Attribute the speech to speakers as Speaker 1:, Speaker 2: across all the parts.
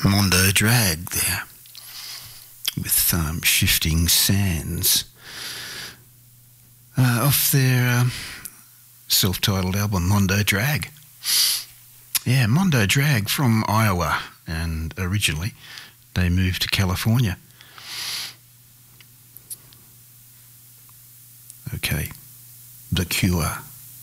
Speaker 1: Mondo Drag there with Shifting Sands off their self-titled album Mondo Drag. Yeah, Mondo Drag from Iowa, and originally they moved to California. Okay, The Cure.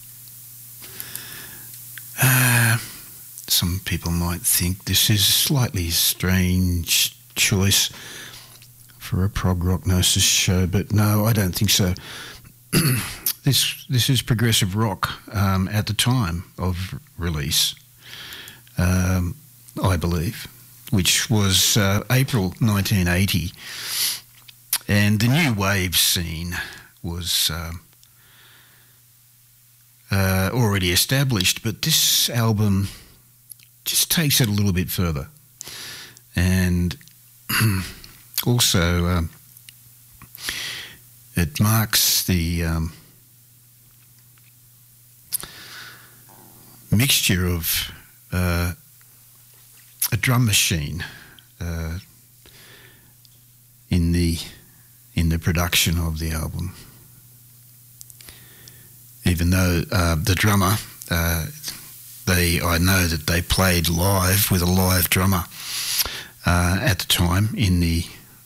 Speaker 1: Some people might think this is a slightly strange choice for a prog rock gnosis show, but no, I don't think so. This is progressive rock at the time of release, I believe, which was April 1980, and the new wave scene was already established, but this album just takes it a little bit further, and also it marks the mixture of a drum machine in the production of the album. Even though the drummer, I know that they played live with a live drummer at the time in the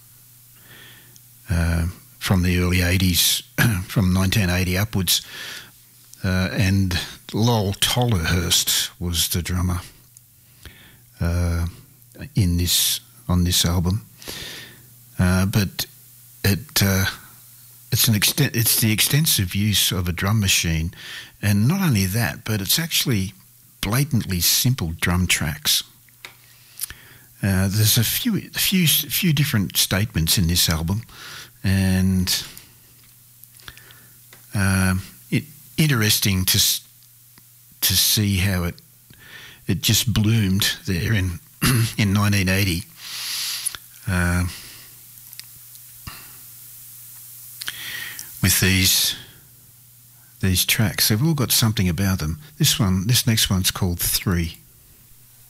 Speaker 1: from the early 80s, from 1980 upwards, and Lowell Tollerhurst was the drummer on this album, but it's the extensive use of a drum machine, and not only that, but it's actually blatantly simple drum tracks. There's a few different statements in this album, and interesting to see how it just bloomed there in 1980. With these tracks, they've all got something about them. This next one's called 3.